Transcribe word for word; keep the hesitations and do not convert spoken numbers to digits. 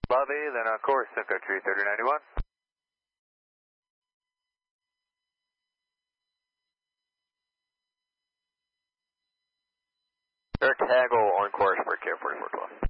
Bobby, then on course, Simcoe Tree thirty ninety-one. Eric Hagel on course for K forty-four twelve.